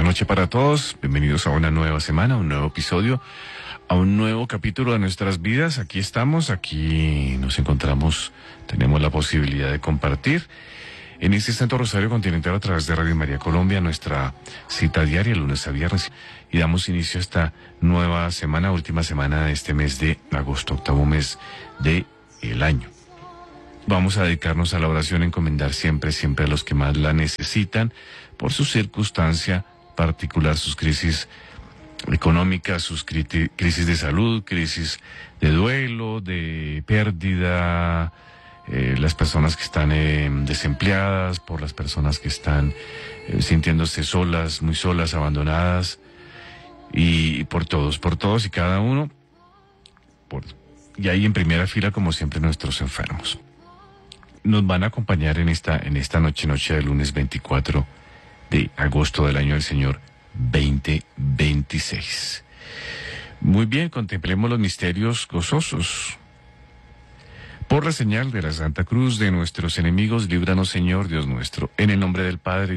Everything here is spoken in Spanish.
noche para todos. Bienvenidos a una nueva semana, a un nuevo episodio, a un nuevo capítulo de nuestras vidas. Aquí estamos, aquí nos encontramos, tenemos la posibilidad de compartir en este Santo Rosario Continental a través de Radio María Colombia, nuestra cita diaria, lunes a viernes. Y damos inicio a esta nueva semana, última semana de este mes de agosto, octavo mes del año. Vamos a dedicarnos a la oración, encomendar siempre a los que más la necesitan por su circunstancia particular, sus crisis económicas, sus crisis de salud, crisis de duelo, de pérdida, las personas que están desempleadas, por las personas que están sintiéndose solas, muy solas, abandonadas, y por todos y cada uno, y ahí en primera fila, como siempre, nuestros enfermos. Nos van a acompañar en esta noche de lunes 24 de agosto del año del Señor 2026. Muy bien, contemplemos los misterios gozosos. Por la señal de la Santa Cruz de nuestros enemigos, líbranos, Señor Dios nuestro, en el nombre del Padre,